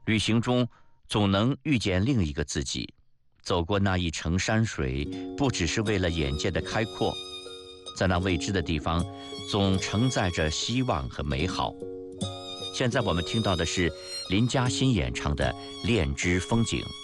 旅行中总能遇见另一个自己，走过那一程山水，不只是为了眼界的开阔，在那未知的地方，总承载着希望和美好。现在我们听到的是林嘉欣演唱的《恋之风景》。